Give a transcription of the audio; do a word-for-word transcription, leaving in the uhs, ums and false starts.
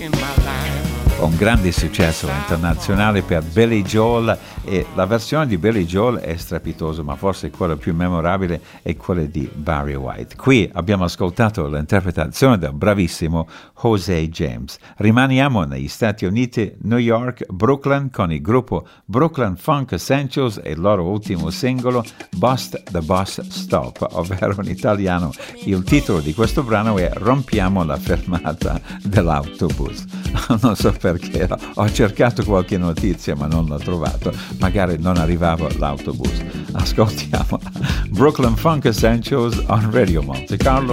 Un grande successo internazionale per Billy Joel, e la versione di Billy Joel è strepitosa, ma forse quella più memorabile è quella di Barry White. Qui abbiamo ascoltato l'interpretazione del bravissimo Jose James. Rimaniamo negli Stati Uniti, New York, Brooklyn, con il gruppo Brooklyn Funk Essentials e il loro ultimo singolo Bust the Bus Stop, ovvero in italiano il titolo di questo brano è Rompiamo la fermata dell'autobus. Non so perché, ho cercato qualche notizia ma non l'ho trovato, magari non arrivava l'autobus. Ascoltiamo Brooklyn Funk Essentials on Radio Monte Carlo.